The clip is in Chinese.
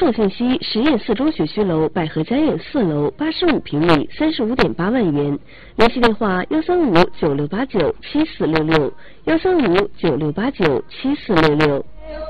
售信息：实验四中学区楼百合家苑4楼，85平米，35.8万元。联系电话：13596897466，13596897466。